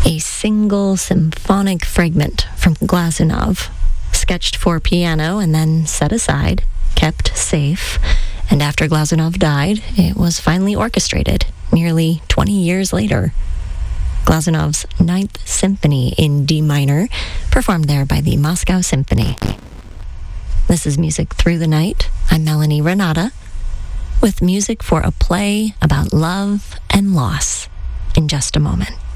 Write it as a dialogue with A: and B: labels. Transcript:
A: a single symphonic fragment from Glazunov, sketched for piano and then set aside, kept safe, and after Glazunov died, it was finally orchestrated nearly 20 years later. Glazunov's Ninth Symphony in D minor, performed there by the Moscow Symphony. This is Music Through the Night. I'm Melanie Renata, with music for a play about love and loss in just a moment.